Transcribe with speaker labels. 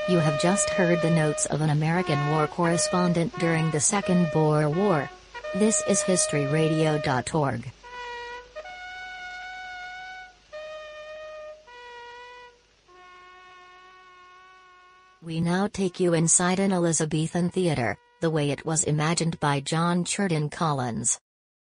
Speaker 1: You have just heard the notes of an American war correspondent during the Second Boer War. This is historyradio.org. We now take you inside an Elizabethan theatre, the way it was imagined by John Churton Collins.